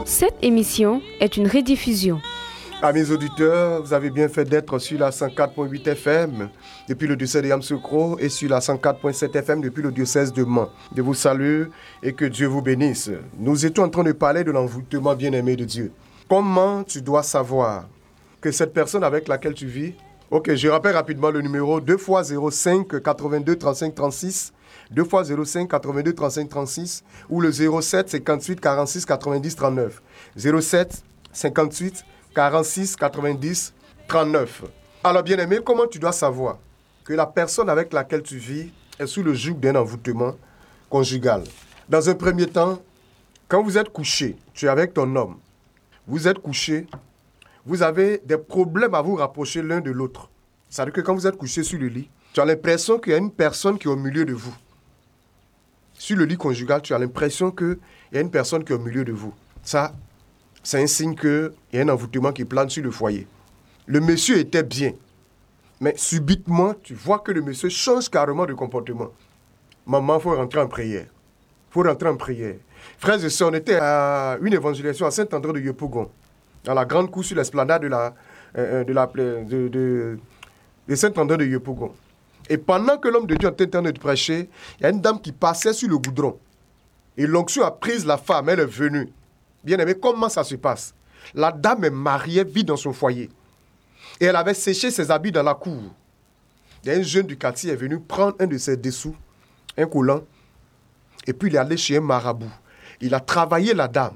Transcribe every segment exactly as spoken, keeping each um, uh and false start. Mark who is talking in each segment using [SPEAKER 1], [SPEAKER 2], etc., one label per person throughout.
[SPEAKER 1] Cette émission est une rediffusion.
[SPEAKER 2] Amis auditeurs, vous avez bien fait d'être sur la cent quatre point huit F M depuis le diocèse de Yamoussoukro et sur la cent quatre point sept F M depuis le diocèse de Mans. Je vous salue et que Dieu vous bénisse. Nous étions en train de parler de l'envoûtement bien-aimé de Dieu. Comment tu dois savoir que cette personne avec laquelle tu vis... Ok, je rappelle rapidement le numéro deux fois zéro cinq quatre-vingt-deux trente-cinq trente-six, deux fois zéro cinq quatre-vingt-deux trente-cinq trente-six ou le zéro sept cinquante-huit quarante-six quatre-vingt-dix trente-neuf. zéro sept cinquante-huit quarante-six quatre-vingt-dix trente-neuf. Alors bien aimé, comment tu dois savoir que la personne avec laquelle tu vis est sous le joug d'un envoûtement conjugal? Dans un premier temps, quand vous êtes couché, tu es avec ton homme, vous êtes couché, vous avez des problèmes à vous rapprocher l'un de l'autre. C'est-à-dire que quand vous êtes couché sur le lit, tu as l'impression qu'il y a une personne qui est au milieu de vous. Sur le lit conjugal, tu as l'impression qu'il y a une personne qui est au milieu de vous. Ça, c'est un signe qu'il y a un envoûtement qui plane sur le foyer. Le monsieur était bien, mais subitement, tu vois que le monsieur change carrément de comportement. Maman, il faut rentrer en prière. Il faut rentrer en prière. Frères et sœurs, on était à une évangélisation à Saint-André de Yopougon, dans la grande cour sur l'esplanade de, la, euh, de, la, de, de, de Saint-André de Yopougon. Et pendant que l'homme de Dieu était en train de prêcher, il y a une dame qui passait sur le goudron. Et l'onction a pris la femme, elle est venue. Bien aimé, comment ça se passe? La dame est mariée, vit dans son foyer. Et elle avait séché ses habits dans la cour. Il y a un jeune du quartier qui est venu prendre un de ses dessous, un collant, et puis il est allé chez un marabout. Il a travaillé la dame.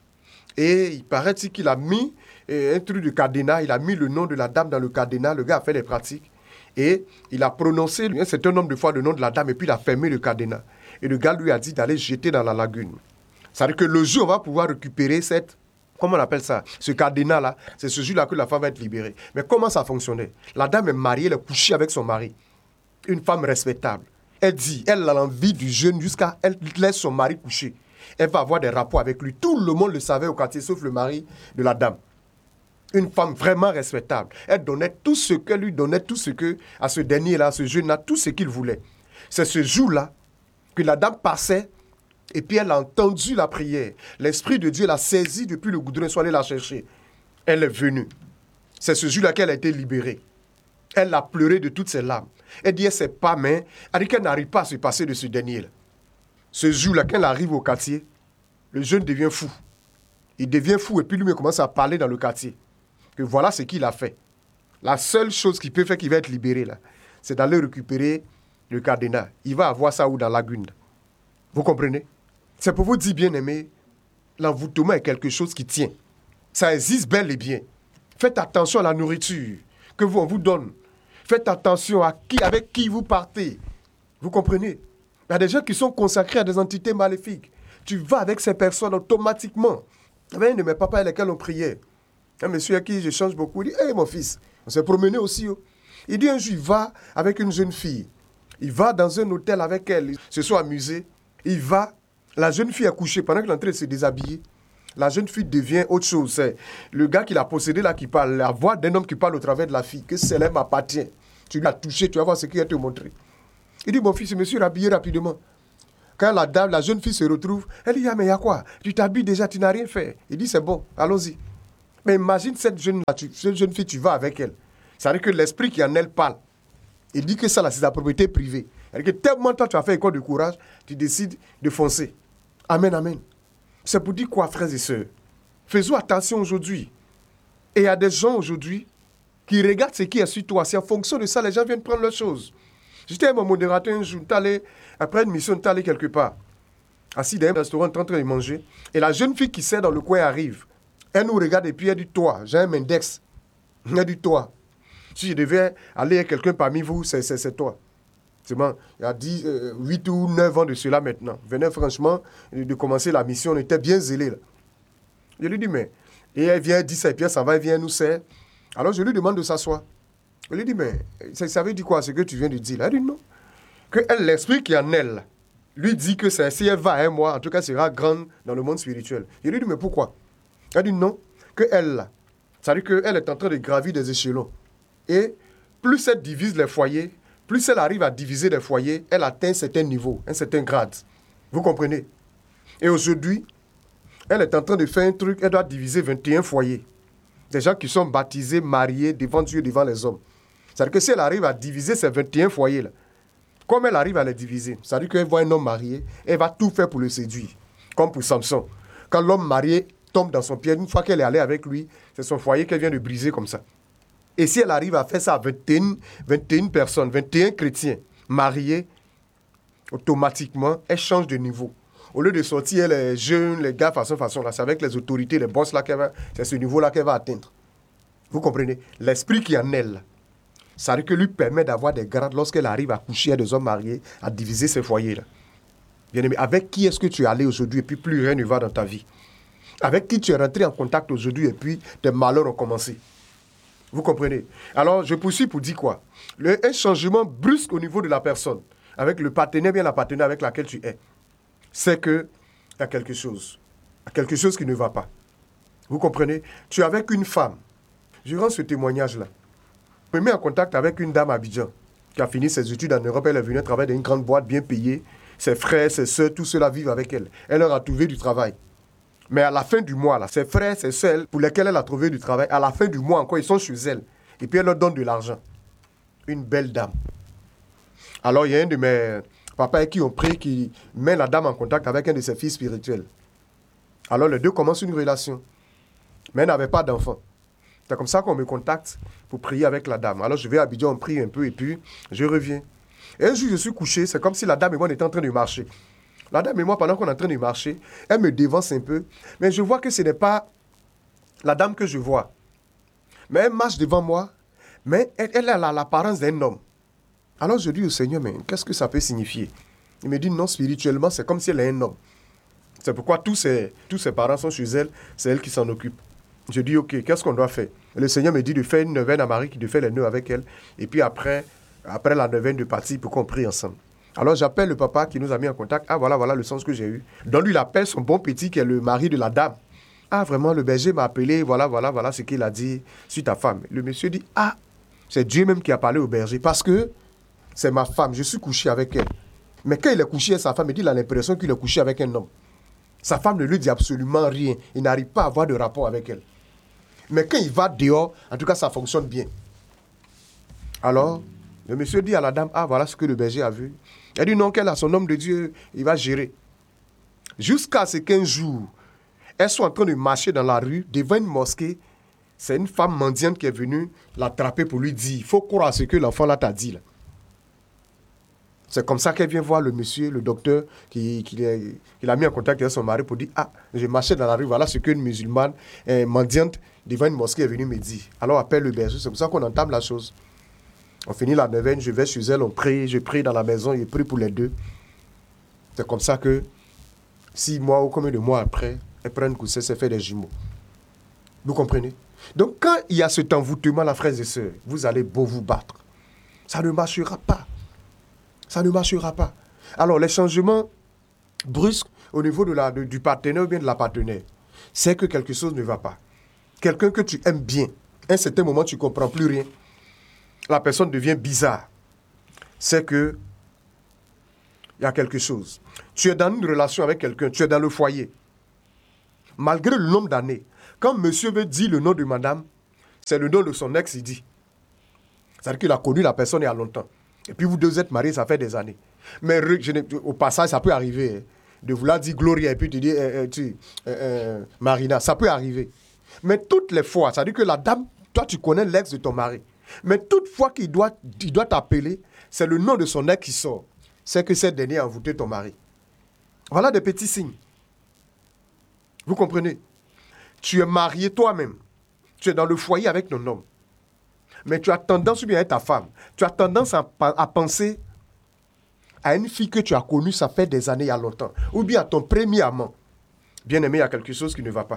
[SPEAKER 2] Et il paraît-il qu'il a mis un truc de cadenas, il a mis le nom de la dame dans le cadenas, le gars a fait les pratiques. Et il a prononcé un certain nombre de fois le nom de la dame, et puis il a fermé le cadenas. Et le gars lui a dit d'aller jeter dans la lagune. C'est-à-dire que le jour, on va pouvoir récupérer cette... Comment on appelle ça? Ce cadenas-là, c'est ce jour-là que la femme va être libérée. Mais comment ça fonctionnait? La dame est mariée, elle est couchée avec son mari. Une femme respectable. Elle dit, elle a l'envie du jeune jusqu'à... Elle laisse son mari coucher. Elle va avoir des rapports avec lui. Tout le monde le savait au quartier, sauf le mari de la dame. Une femme vraiment respectable. Elle donnait tout ce qu'elle lui donnait, tout ce que... À ce dernier-là, à ce jeune-là, tout ce qu'il voulait. C'est ce jour-là que la dame passait. Et puis elle a entendu la prière. L'Esprit de Dieu l'a saisie depuis le goudron, soit allé la chercher. Elle est venue. C'est ce jour-là qu'elle a été libérée. Elle a pleuré de toutes ses larmes. Elle dit, elle ne sait pas, mais elle dit qu'elle n'arrive pas à se passer de ce dernier-là. Ce jour-là, quand elle arrive au quartier, le jeune devient fou. Il devient fou et puis lui-même commence à parler dans le quartier. Que voilà ce qu'il a fait. La seule chose qui peut faire qu'il va être libéré, là, c'est d'aller récupérer le cadenas. Il va avoir ça où dans la lagune. Vous comprenez? C'est pour vous dire, bien aimé, l'envoûtement est quelque chose qui tient. Ça existe bel et bien. Faites attention à la nourriture que vous, on vous donne. Faites attention à qui, avec qui vous partez. Vous comprenez? Il y a des gens qui sont consacrés à des entités maléfiques. Tu vas avec ces personnes automatiquement. Il y avait un de mes papas avec lesquels on priait. Un monsieur à qui je change beaucoup, il dit, hé hey, mon fils, on s'est promené aussi. Oh. Il dit un jour, il va avec une jeune fille. Il va dans un hôtel avec elle, ils se sont amusés. Il va, la jeune fille est couchée, pendant qu'il est en train de se déshabiller, la jeune fille devient autre chose. C'est le gars qui l'a possédé là qui parle, la voix d'un homme qui parle au travers de la fille, que cela m'appartient. Tu lui as touché, tu vas voir ce qu'il va te montrer. Il dit, mon fils, je me suis rhabillé rapidement. Quand la dame, la jeune fille se retrouve, elle dit, ah mais il y a quoi? Tu t'habilles déjà, tu n'as rien fait. Il dit, c'est bon, allons-y. Mais imagine cette jeune, cette jeune fille, tu vas avec elle. C'est-à-dire que l'esprit qui en elle parle. Il dit que ça, là, c'est sa propriété privée. C'est-à-dire que tellement toi, tu as fait école de courage, tu décides de foncer. Amen, amen. C'est pour dire quoi, frères et sœurs? Faisons attention aujourd'hui. Et il y a des gens aujourd'hui qui regardent ce qui est sur toi. C'est en fonction de ça, les gens viennent prendre leurs choses. J'étais avec mon modérateur un jour, allé, après une mission, tu allé quelque part. Assis dans un restaurant, en train de manger. Et la jeune fille qui sert dans le coin arrive. Elle nous regarde et puis elle dit, toi, j'ai un index. Elle dit, toi. Si je devais aller avec quelqu'un parmi vous, c'est, c'est, c'est toi. C'est bon. Il y a dix, euh, huit ou neuf ans de cela maintenant. Venait franchement de commencer la mission, on était bien zélés là. Je lui dis, mais... Et elle vient, elle dit ça, et puis elle s'en va, elle vient, elle nous sert. Alors je lui demande de s'asseoir. Je lui dis, mais ça, ça veut dire quoi, ce que tu viens de dire là? Elle dit non. Que elle, l'esprit qui est en elle, lui dit que ça, si elle va un mois, en tout cas, sera grande dans le monde spirituel. Je lui dis, mais pourquoi? Elle dit non. Que elle, là, ça veut dire qu'elle est en train de gravir des échelons. Et plus elle divise les foyers, plus elle arrive à diviser les foyers, elle atteint un certain niveau, un certain grade. Vous comprenez? Et aujourd'hui, Elle est en train de faire un truc, elle doit diviser vingt et un foyers. Des gens qui sont baptisés, mariés devant Dieu, devant les hommes. C'est-à-dire que si elle arrive à diviser ces vingt et un foyers-là, comme elle arrive à les diviser, c'est-à-dire qu'elle voit un homme marié, elle va tout faire pour le séduire. Comme pour Samson. Quand l'homme marié tombe dans son piège, une fois qu'elle est allée avec lui, c'est son foyer qu'elle vient de briser comme ça. Et si elle arrive à faire ça à vingt et un, vingt et une personnes, vingt et un chrétiens mariés, automatiquement, elle change de niveau. Au lieu de sortir les jeunes, les gars, façon, façon, là, c'est avec les autorités, les boss, là, qu'elle va, c'est ce niveau-là qu'elle va atteindre. Vous comprenez? L'esprit qui est en elle, là, ça veut que lui permet d'avoir des grades lorsqu'elle arrive à coucher à des hommes mariés, à diviser ses foyers, là. Bien aimé, avec qui est-ce que tu es allé aujourd'hui et puis plus rien ne va dans ta vie? Avec qui tu es rentré en contact aujourd'hui et puis tes malheurs ont commencé? Vous comprenez? Alors, je poursuis pour dire quoi? Le, un changement brusque au niveau de la personne, avec le partenaire, bien la partenaire avec laquelle tu es, c'est qu'il y a quelque chose. Il y a quelque chose qui ne va pas. Vous comprenez? Tu es avec une femme. Je rends ce témoignage-là. Je me mets en contact avec une dame à Abidjan qui a fini ses études en Europe. Elle est venue travailler dans une grande boîte bien payée. Ses frères, ses soeurs, tous ceux-là vivent avec elle. Elle leur a trouvé du travail. Mais à la fin du mois, là, ses frères, ses soeurs, pour lesquels elle a trouvé du travail, à la fin du mois encore, ils sont chez elle. Et puis elle leur donne de l'argent. Une belle dame. Alors il y a un de mes papas qui ont pris, qui met la dame en contact avec un de ses fils spirituels. Alors les deux commencent une relation. Mais elle n'avait pas d'enfant. C'est comme ça qu'on me contacte pour prier avec la dame. Alors je vais à Abidjan, on prie un peu et puis je reviens. Et un jour, je suis couché, c'est comme si la dame et moi, on était en train de marcher. La dame et moi, pendant qu'on est en train de marcher, elle me dévance un peu. Mais je vois que ce n'est pas la dame que je vois. Mais elle marche devant moi, mais elle, elle a l'apparence d'un homme. Alors je dis au Seigneur, mais qu'est-ce que ça peut signifier? Il me dit, non, spirituellement, c'est comme si elle est un homme. C'est pourquoi tous ses, tous ses parents sont chez elle, c'est elle qui s'en occupe. Je dis, ok, qu'est-ce qu'on doit faire? Et le Seigneur me dit de faire une neuvaine à Marie, qui de faire les nœuds avec elle. Et puis après... Après la neuvaine de partie pour qu'on prie ensemble. Alors j'appelle le papa qui nous a mis en contact. Ah voilà, voilà le sens que j'ai eu. Donc lui, il appelle son bon petit qui est le mari de la dame. Ah vraiment, le berger m'a appelé. Voilà, voilà, voilà ce qu'il a dit sur ta femme. Le monsieur dit, ah, c'est Dieu même qui a parlé au berger. Parce que c'est ma femme, je suis couché avec elle. Mais quand il est couché avec sa femme, il dit qu'il a l'impression qu'il est couché avec un homme. Sa femme ne lui dit absolument rien. Il n'arrive pas à avoir de rapport avec elle. Mais quand il va dehors, en tout cas, ça fonctionne bien. Alors... le monsieur dit à la dame, ah voilà ce que le berger a vu. Elle dit non, qu'elle a son homme de Dieu, il va gérer. Jusqu'à ce qu'un jour, elles sont en train de marcher dans la rue, devant une mosquée. C'est une femme mendiante qui est venue l'attraper pour lui dire, il faut croire à ce que l'enfant là t'a dit. Là. C'est comme ça qu'elle vient voir le monsieur, le docteur, qui, qui, qui l'a mis en contact avec son mari pour dire, ah, je marchais dans la rue, voilà ce qu'une musulmane euh, mendiante devant une mosquée est venue me dire. Alors appelle le berger, c'est pour ça qu'on entame la chose. On finit la neuvaine, je vais chez elle, on prie, je prie dans la maison, je prie pour les deux. C'est comme ça que, six mois ou combien de mois après, elles prennent grossesse, elles font des jumeaux. Vous comprenez? Donc quand il y a cet envoûtement, là, frères et sœurs, vous allez beau vous battre. Ça ne marchera pas. Ça ne marchera pas. Alors les changements brusques au niveau de la, de, du partenaire ou bien de la partenaire, c'est que quelque chose ne va pas. Quelqu'un que tu aimes bien, à un certain moment, tu ne comprends plus rien. La personne devient bizarre. C'est que il y a quelque chose. Tu es dans une relation avec quelqu'un, tu es dans le foyer. Malgré le nombre d'années, quand monsieur veut dire le nom de madame, c'est le nom de son ex, il dit. C'est-à-dire qu'il a connu la personne il y a longtemps. Et puis vous deux êtes mariés, ça fait des années. Mais je au passage, ça peut arriver. Hein, de vouloir dire Gloria et puis tu dis euh, euh, tu, euh, euh, Marina, ça peut arriver. Mais toutes les fois, c'est-à-dire que la dame, toi tu connais l'ex de ton mari. Mais toutefois qu'il doit, il doit t'appeler, c'est le nom de son ex qui sort. C'est que cette dernière a envoûté ton mari. Voilà des petits signes. Vous comprenez? Tu es marié toi-même. Tu es dans le foyer avec ton homme. Mais tu as tendance, ou bien avec ta femme, tu as tendance à, à penser à une fille que tu as connue, ça fait des années, il y a longtemps. Ou bien à ton premier amant. Bien aimé, il y a quelque chose qui ne va pas.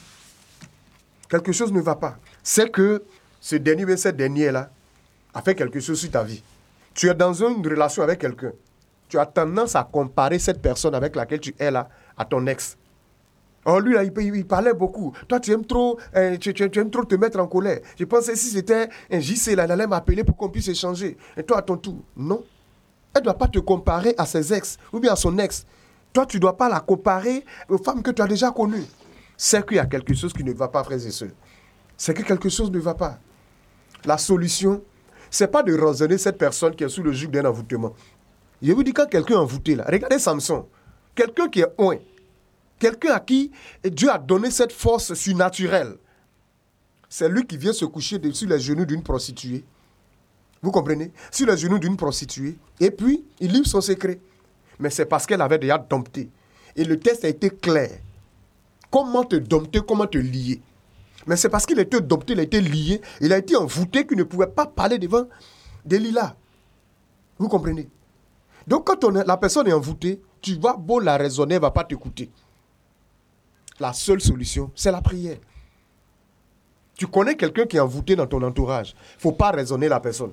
[SPEAKER 2] Quelque chose ne va pas. C'est que ce dernier ou cette dernière-là a fait quelque chose sur ta vie. Tu es dans une relation avec quelqu'un. Tu as tendance à comparer cette personne avec laquelle tu es là à ton ex. Oh, lui, là, il, il parlait beaucoup. Toi, tu aimes trop, euh, tu, tu, tu aimes trop te mettre en colère. Je pensais si c'était un J C, là, il allait m'appeler pour qu'on puisse échanger. Et toi, à ton tour, non. Elle ne doit pas te comparer à ses ex ou bien à son ex. Toi, tu ne dois pas la comparer aux femmes que tu as déjà connues. c'est qu'il y a quelque chose qui ne va pas, frères et sœurs. C'est que quelque chose ne va pas. La solution, c'est pas de raisonner cette personne qui est sous le joug d'un envoûtement. Je vous dis, quand quelqu'un est envoûté, là, regardez Samson, quelqu'un qui est oint, quelqu'un à qui Dieu a donné cette force surnaturelle, c'est lui qui vient se coucher sur les genoux d'une prostituée. Vous comprenez? Sur les genoux d'une prostituée. Et puis, il livre son secret. Mais c'est parce qu'elle avait déjà dompté. Et le test a été clair. Comment te dompter, comment te lier? Mais c'est parce qu'il a été dompté, il a été lié, il a été envoûté qu'il ne pouvait pas parler devant Delilah. Vous comprenez? Donc quand on est, la personne est envoûtée, tu vas beau la raisonner, elle ne va pas t'écouter. La seule solution, c'est la prière. Tu connais quelqu'un qui est envoûté dans ton entourage. Il ne faut pas raisonner la personne.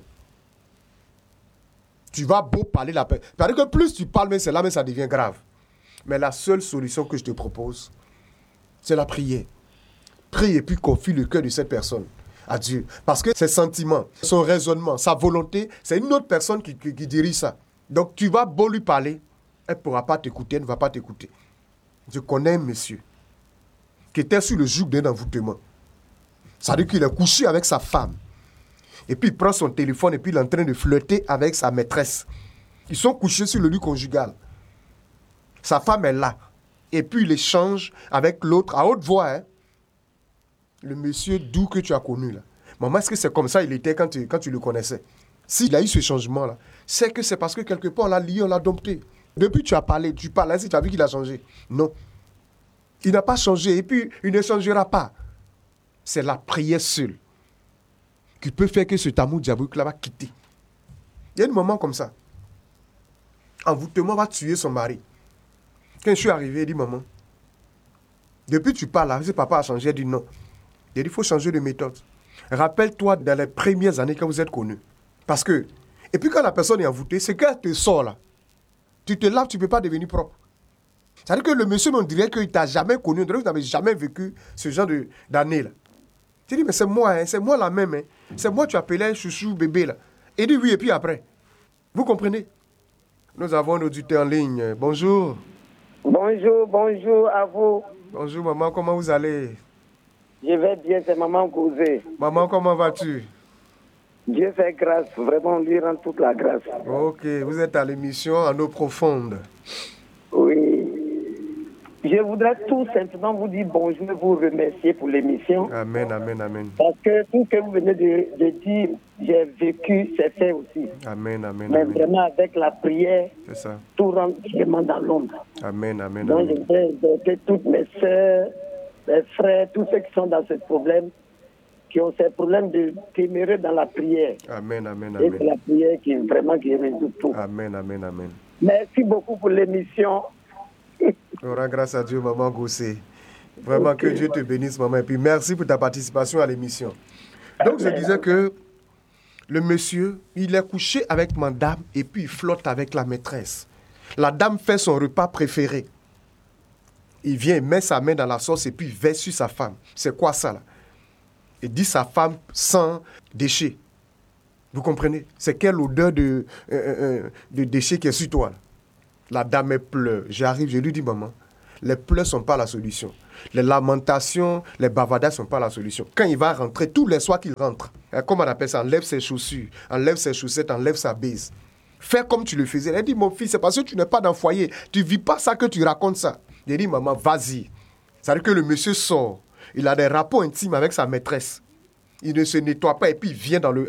[SPEAKER 2] Tu vas beau parler la personne. Parce que plus tu parles, mais c'est là, mais ça devient grave. Mais la seule solution que je te propose, c'est la prière. Prie et puis confie le cœur de cette personne à Dieu. Parce que ses sentiments, son raisonnement, sa volonté, c'est une autre personne qui, qui, qui dirige ça. Donc tu vas beau lui parler, elle ne pourra pas t'écouter, elle ne va pas t'écouter. Je connais un monsieur qui était sur le joug d'un envoûtement. Ça veut dire qu'il est couché avec sa femme. Et puis il prend son téléphone et puis il est en train de flirter avec sa maîtresse. Ils sont couchés sur le lit conjugal. Sa femme est là. Et puis il échange avec l'autre à haute voix. Hein? Le monsieur doux que tu as connu là. Maman, est-ce que c'est comme ça il était quand tu, quand tu le connaissais? S'il a eu ce changement-là, c'est que c'est parce que quelque part on l'a lié, on l'a dompté. Depuis tu as parlé, tu parles, ainsi tu as vu qu'il a changé. Non. Il n'a pas changé et puis il ne changera pas. C'est la prière seule qui peut faire que cet amour diabolique-là va quitter. Il y a un moment comme ça. Envoûtement va tuer son mari. Quand je suis arrivé, il dit, maman, depuis tu parles là, si papa a changé, il dit non. Il dit, il faut changer de méthode. Rappelle-toi dans les premières années quand vous êtes connus. Parce que, et puis quand la personne est envoûtée, c'est qu'elle te sort là. Tu te laves, tu ne peux pas devenir propre. C'est-à-dire que le monsieur, on dirait qu'il ne t'a jamais connu, on dirait que tu n'avais jamais vécu ce genre de, d'année là. Tu dis, mais c'est moi, hein, c'est moi la même. Hein. C'est moi tu appelais chouchou bébé là. Il dit oui, et puis après. Vous comprenez? Nous avons un auditeur en ligne. Bonjour.
[SPEAKER 3] Bonjour, bonjour à vous.
[SPEAKER 2] Bonjour maman, comment vous allez?
[SPEAKER 3] Je vais bien, c'est maman Causé.
[SPEAKER 2] Maman, comment vas-tu?
[SPEAKER 3] Dieu fait grâce, vraiment lui rend toute la grâce.
[SPEAKER 2] Ok, vous êtes à l'émission En eau profonde.
[SPEAKER 3] Oui. Je voudrais tout simplement vous dire bonjour et vous remercier pour l'émission.
[SPEAKER 2] Amen, amen, amen.
[SPEAKER 3] Parce que tout ce que vous venez de, de dire, j'ai vécu, c'est fait aussi.
[SPEAKER 2] Amen, amen,
[SPEAKER 3] Mais
[SPEAKER 2] amen.
[SPEAKER 3] vraiment avec la prière,
[SPEAKER 2] C'est ça.
[SPEAKER 3] tout rentre vraiment dans l'ombre.
[SPEAKER 2] Amen, amen,
[SPEAKER 3] Donc je
[SPEAKER 2] amen.
[SPEAKER 3] voudrais exhorter toutes mes soeurs, mes frères, tous ceux qui sont dans ce problème, qui ont ces problèmes de témérer dans la prière.
[SPEAKER 2] Amen, amen,
[SPEAKER 3] Et c'est
[SPEAKER 2] amen.
[SPEAKER 3] la prière qui vraiment qui résout tout.
[SPEAKER 2] Amen, amen, amen.
[SPEAKER 3] Merci beaucoup pour l'émission.
[SPEAKER 2] On rend grâce à Dieu, maman Gossé. Vraiment okay. Que Dieu te bénisse, maman. Et puis merci pour ta participation à l'émission. Donc je disais que le monsieur, il est couché avec madame et puis il flotte avec la maîtresse. La dame fait son repas préféré. Il vient, il met sa main dans la sauce et puis il verse sur sa femme. C'est quoi ça là? Il dit sa femme sans déchets. Vous comprenez? C'est quelle odeur de, euh, euh, de déchets qui est sur toi là? La dame elle pleure. J'arrive, je lui dis, maman, les pleurs ne sont pas la solution. Les lamentations, les bavardades ne sont pas la solution. Quand il va rentrer, tous les soirs qu'il rentre, comment on appelle ça, enlève ses chaussures, enlève ses chaussettes, enlève sa bise. Fais comme tu le faisais. Elle dit, mon fils, c'est parce que tu n'es pas dans le foyer. Tu ne vis pas ça que tu racontes ça. J'ai dit, maman, vas-y. C'est-à-dire que le monsieur sort. Il a des rapports intimes avec sa maîtresse. Il ne se nettoie pas et puis il vient dans le,